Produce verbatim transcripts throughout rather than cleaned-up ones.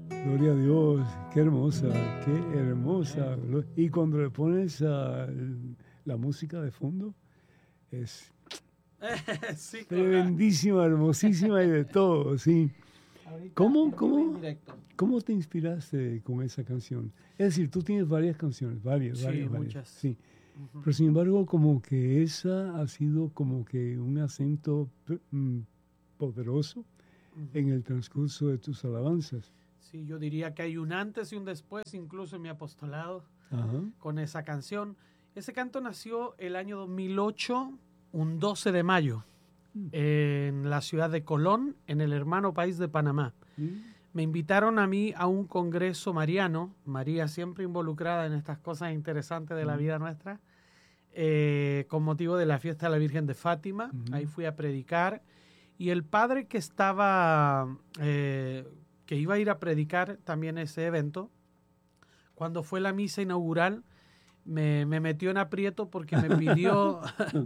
Gloria a Dios, qué hermosa, qué hermosa. Y cuando le pones uh, la música de fondo, es Sí, tremendísima, hermosísima y de todo, sí. ¿Cómo, cómo, ¿Cómo te inspiraste con esa canción? Es decir, tú tienes varias canciones, varias, sí, varias, varias. muchas. Sí. Uh-huh. Pero sin embargo, como que esa ha sido como que un acento mm, poderoso uh-huh. en el transcurso de tus alabanzas. Sí, yo diría que hay un antes y un después, incluso en mi apostolado, uh-huh. con esa canción. Ese canto nació el año dos mil ocho, un doce de mayo, uh-huh. en la ciudad de Colón, en el hermano país de Panamá. Uh-huh. Me invitaron a mí a un congreso mariano, María siempre involucrada en estas cosas interesantes de la uh-huh. vida nuestra, eh, con motivo de la fiesta de la Virgen de Fátima. Uh-huh. Ahí fui a predicar y el padre que estaba, eh, que iba a ir a predicar también ese evento, cuando fue la misa inaugural, me, me metió en aprieto porque me pidió,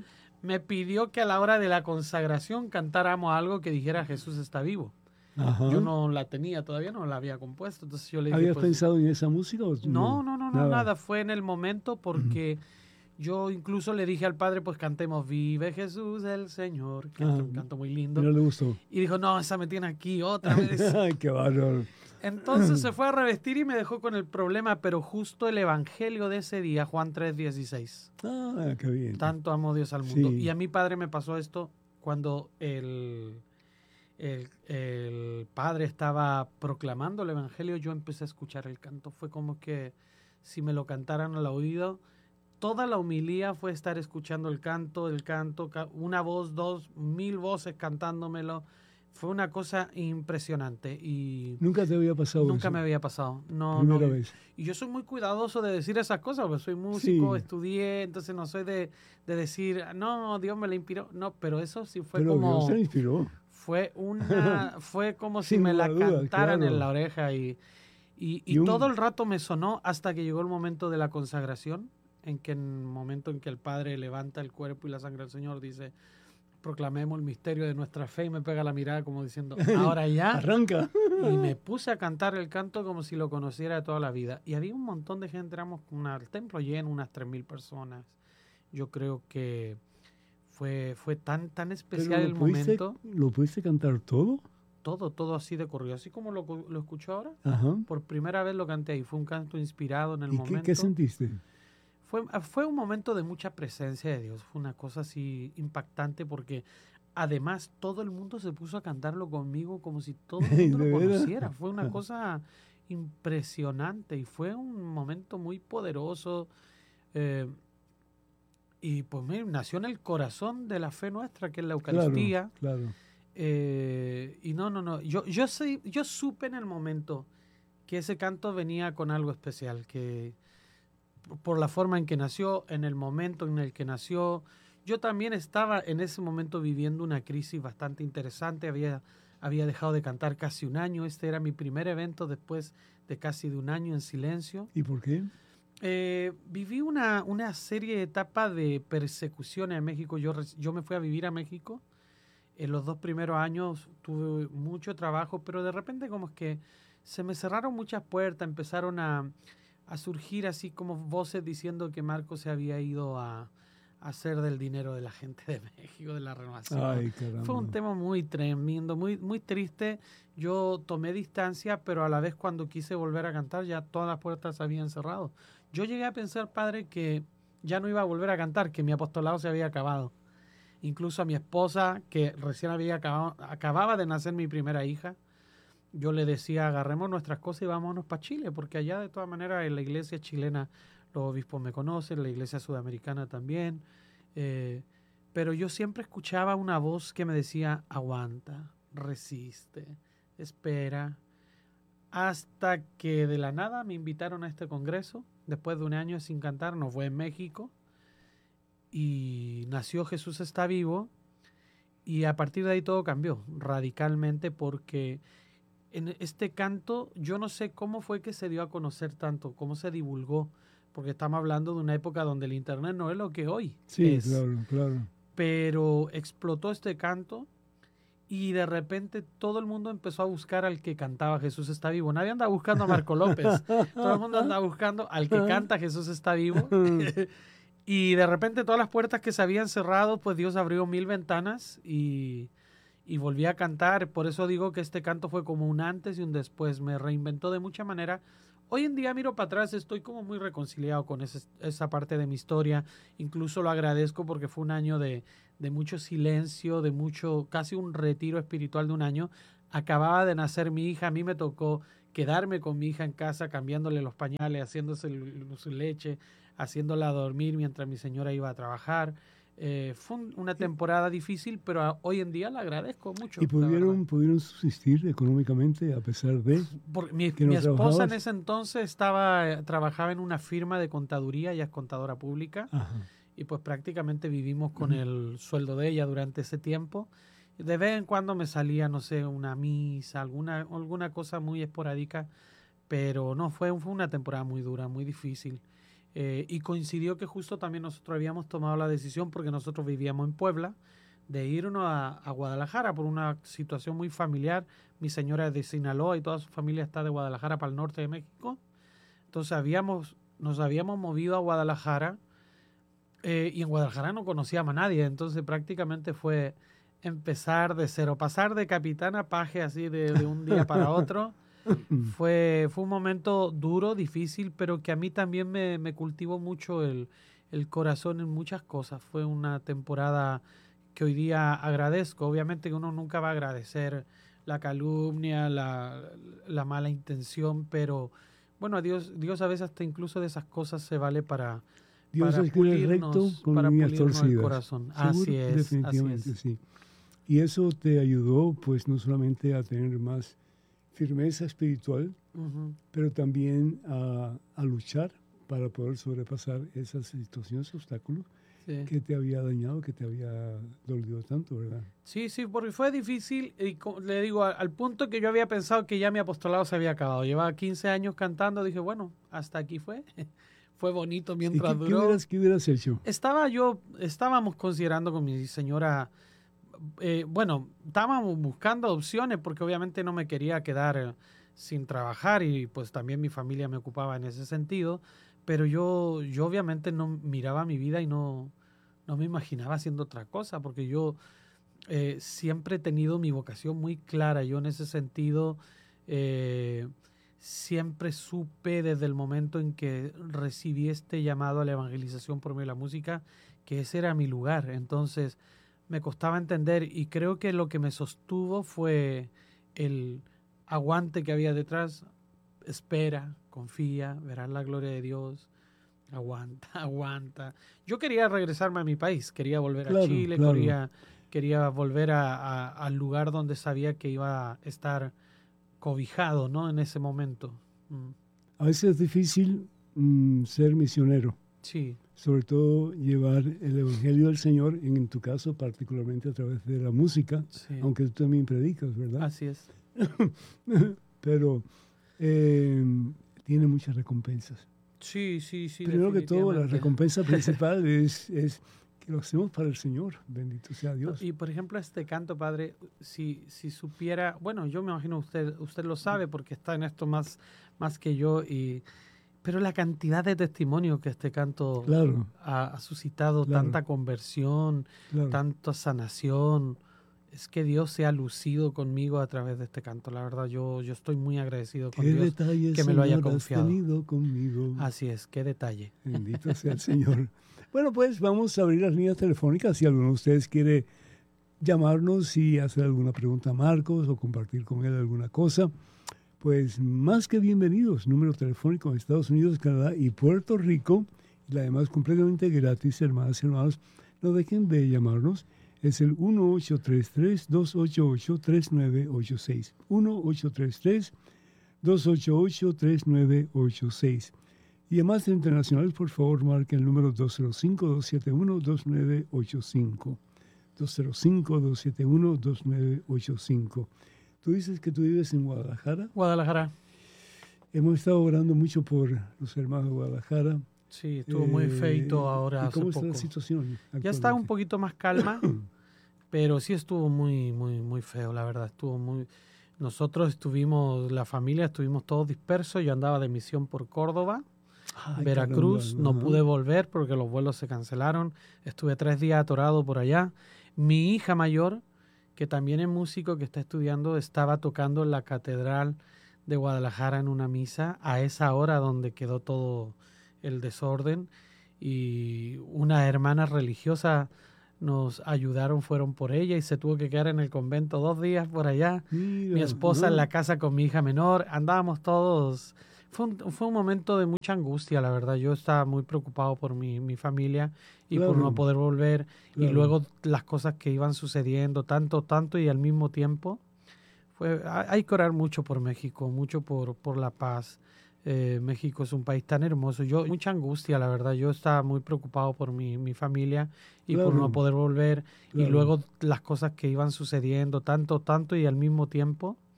me pidió que a la hora de la consagración cantáramos algo que dijera Jesús está vivo. Ajá. Yo no la tenía todavía, no la había compuesto. Entonces yo le dije, ¿habías pues, pensado en esa música? O no, no, no, no, nada. nada. Fue en el momento porque yo incluso le dije al padre, pues cantemos Vive Jesús el Señor, que es un canto muy lindo. No le gustó. Y dijo, no, esa me tiene aquí otra vez. Ay, qué bárbaro. Entonces se fue a revestir y me dejó con el problema, pero justo el evangelio de ese día, Juan tres dieciséis. Ah, qué bien. Tanto amó Dios al mundo. Sí. Y a mi padre me pasó esto cuando el, el, el padre estaba proclamando el evangelio, yo empecé a escuchar el canto. Fue como que si me lo cantaran al oído, toda la homilía fue estar escuchando el canto, el canto, una voz, dos, mil voces cantándomelo. Fue una cosa impresionante y nunca te había pasado nunca eso. me había pasado. No, Primera no. vez. Y yo soy muy cuidadoso de decir esas cosas, porque soy músico, sí. estudié, entonces no soy de, de decir, no, Dios me la inspiró. No, pero eso sí fue pero como... Dios se inspiró. Fue una, fue como si Sin me la duda, cantaran claro. en la oreja y, y, y, y un... todo el rato me sonó hasta que llegó el momento de la consagración, en que en el momento en que el Padre levanta el cuerpo y la sangre del Señor dice, proclamemos el misterio de nuestra fe, y me pega la mirada como diciendo, ahora ya. Arranca. Y me puse a cantar el canto como si lo conociera de toda la vida. Y había un montón de gente, éramos al templo lleno, unas tres mil personas. Yo creo que fue, fue tan, tan especial el pudiste, momento. ¿Lo pudiste cantar todo? Todo, todo así de corrido, así como lo, lo escucho ahora. Ajá. Por primera vez lo canté ahí, fue un canto inspirado en el ¿Y momento. Qué, qué sentiste? Fue, fue un momento de mucha presencia de Dios, fue una cosa así impactante porque además todo el mundo se puso a cantarlo conmigo como si todo el mundo lo conociera. Fue una cosa impresionante y fue un momento muy poderoso eh, y pues me nació en el corazón de la fe nuestra, que es la Eucaristía. Claro, claro. Eh, y no, no, no, yo, yo, sé, yo supe en el momento que ese canto venía con algo especial, que por la forma en que nació, en el momento en el que nació. Yo también estaba en ese momento viviendo una crisis bastante interesante, había, había dejado de cantar casi un año, este era mi primer evento después de casi de un año en silencio. ¿Y por qué? Eh, viví una, una serie de etapas de persecución en México, yo, yo me fui a vivir a México, en los dos primeros años tuve mucho trabajo, pero de repente como es que se me cerraron muchas puertas, empezaron a... a surgir así como voces diciendo que Marco se había ido a, a hacer del dinero de la gente de México, de la renovación. Ay, caramba. Fue un tema muy tremendo, muy, muy triste. Yo tomé distancia, pero a la vez cuando quise volver a cantar ya todas las puertas se habían cerrado. Yo llegué a pensar, padre, que ya no iba a volver a cantar, que mi apostolado se había acabado. Incluso a mi esposa, que recién había acabado, acababa de nacer mi primera hija, yo le decía, agarremos nuestras cosas y vámonos para Chile, porque allá de todas maneras en la iglesia chilena los obispos me conocen, la iglesia sudamericana también, eh, pero yo siempre escuchaba una voz que me decía, aguanta, resiste, espera, hasta que de la nada me invitaron a este congreso, después de un año sin cantar, no fue en México, y nació Jesús está vivo, y a partir de ahí todo cambió radicalmente porque... En este canto, yo no sé cómo fue que se dio a conocer tanto, cómo se divulgó, porque estamos hablando de una época donde el internet no es lo que hoy sí, es. claro, claro. Pero explotó este canto y de repente todo el mundo empezó a buscar al que cantaba Jesús está vivo. Nadie andaba buscando a Marco López. Todo el mundo andaba buscando al que canta Jesús está vivo. Y de repente todas las puertas que se habían cerrado, pues Dios abrió mil ventanas y, y volví a cantar. Por eso digo que este canto fue como un antes y un después. Me reinventó de mucha manera. Hoy en día miro para atrás, estoy como muy reconciliado con ese, esa parte de mi historia. Incluso lo agradezco porque fue un año de, de mucho silencio, de mucho, casi un retiro espiritual de un año. Acababa de nacer mi hija, a mí me tocó quedarme con mi hija en casa, cambiándole los pañales, haciéndose su leche, haciéndola dormir mientras mi señora iba a trabajar. Eh, fue un, una temporada difícil, pero a, hoy en día la agradezco mucho. ¿Y pudieron, pudieron subsistir económicamente a pesar de Por, mi, que no mi esposa trabajabas? en ese entonces estaba, trabajaba en una firma de contaduría, ella es contadora pública, Ajá. y pues prácticamente vivimos con el sueldo de ella durante ese tiempo. De vez en cuando me salía, no sé, una misa, alguna, alguna cosa muy esporádica, pero no, fue, fue una temporada muy dura, muy difícil. Eh, y coincidió que justo también nosotros habíamos tomado la decisión, porque nosotros vivíamos en Puebla, de irnos a, a Guadalajara por una situación muy familiar. Mi señora es de Sinaloa y toda su familia está de Guadalajara para el norte de México. Entonces habíamos, nos habíamos movido a Guadalajara eh, y en Guadalajara no conocíamos a nadie. Entonces prácticamente fue empezar de cero, pasar de capitán a paje así de, de un día para otro. Fue, fue un momento duro, difícil, pero que a mí también me, me cultivó mucho el, el corazón en muchas cosas. Fue una temporada que hoy día agradezco. Obviamente que uno nunca va a agradecer la calumnia, la, la mala intención, pero bueno, a Dios, Dios a veces hasta incluso de esas cosas se vale para, Dios para escribe recto con para líneas pulirnos el torcidas. corazón. ¿Seguro? Así es, Definitivamente, así es. sí. Y eso te ayudó, pues, no solamente a tener más firmeza espiritual, uh-huh. pero también a, a luchar para poder sobrepasar esas situaciones, obstáculos sí. que te había dañado, que te había dolido tanto, ¿verdad? Sí, sí, porque fue difícil y le digo, al, al punto que yo había pensado que ya mi apostolado se había acabado. Llevaba quince años cantando, dije, bueno, hasta aquí fue. Fue bonito mientras ¿Y qué, duró. ¿qué hubieras, qué hubieras hecho? Estaba yo, estábamos considerando con mi señora, eh, bueno, estábamos buscando opciones porque obviamente no me quería quedar eh, sin trabajar y pues también mi familia me ocupaba en ese sentido, pero yo, yo obviamente no miraba mi vida y no, no me imaginaba haciendo otra cosa porque yo eh, siempre he tenido mi vocación muy clara. Yo en ese sentido eh, siempre supe desde el momento en que recibí este llamado a la evangelización por medio de la música que ese era mi lugar. Entonces me costaba entender y creo que lo que me sostuvo fue el aguante que había detrás. Espera, confía, verás la gloria de Dios. Aguanta, aguanta. Yo quería regresarme a mi país, quería volver claro, a Chile, claro. quería, quería volver a, a, al lugar donde sabía que iba a estar cobijado, ¿no? En ese momento. Mm. A veces es difícil mm, ser misionero. Sí. Sobre todo llevar el evangelio del Señor, en, en tu caso particularmente a través de la música, sí. aunque tú también predicas, ¿verdad? Así es. Pero eh, tiene muchas recompensas. Sí, sí, sí. Primero que todo, la recompensa principal es, es que lo hacemos para el Señor, bendito sea Dios. Y por ejemplo, este canto, padre, si, si supiera, bueno, yo me imagino usted, usted lo sabe porque está en esto más, más que yo, y pero la cantidad de testimonios que este canto claro. ha, ha suscitado, claro. tanta conversión, claro. tanta sanación, es que Dios se ha lucido conmigo a través de este canto. La verdad, yo, yo estoy muy agradecido con ¿Qué Dios detalles, que me lo haya Señor, confiado. Has tenido conmigo? Así es, qué detalle. Bendito sea el Señor. Bueno, pues vamos a abrir las líneas telefónicas. Si alguno de ustedes quiere llamarnos y hacer alguna pregunta a Marcos o compartir con él alguna cosa, pues más que bienvenidos. Número telefónico en Estados Unidos, Canadá y Puerto Rico, y además completamente gratis, hermanas y hermanos. No dejen de llamarnos. Es el uno ocho tres tres, dos ocho ocho, tres nueve ocho seis. uno ocho tres tres, dos ocho ocho, tres nueve ocho seis. Y además de internacionales, por favor, marque el número dos cero cinco, dos siete uno, dos nueve ocho cinco. dos cero cinco, dos siete uno, dos nueve ocho cinco. Tú dices que tú vives en Guadalajara. Guadalajara. Hemos estado orando mucho por los hermanos de Guadalajara. Sí, estuvo eh, muy feito ahora ¿y cómo hace está poco. la situación? Ya está un poquito más calma, pero sí estuvo muy, muy, muy feo, la verdad. Estuvo muy... Nosotros estuvimos, la familia, estuvimos todos dispersos. Yo andaba de misión por Córdoba, Ay, Veracruz. caramba. No Ajá. pude volver porque los vuelos se cancelaron. Estuve tres días atorado por allá. Mi hija mayor, que también es músico, que está estudiando, estaba tocando en la Catedral de Guadalajara en una misa a esa hora donde quedó todo el desorden. Y una hermana religiosa nos ayudaron, fueron por ella y se tuvo que quedar en el convento dos días por allá. Mi Mira, esposa en ajá. la casa con mi hija menor, andábamos todos. Fue un, fue un momento de mucha angustia, la verdad. Yo estaba muy preocupado por mi, mi familia y por no Claro, poder volver. Y claro. luego las cosas que iban sucediendo, tanto, tanto y al mismo tiempo. Fue, hay hay que orar mucho por México, mucho por, por la paz. Eh, México es un país tan hermoso. Yo, mucha angustia, la verdad. Yo estaba muy preocupado por mi, mi familia y por no Claro, poder volver. Y claro. luego las cosas que iban sucediendo, tanto, tanto y al mismo tiempo.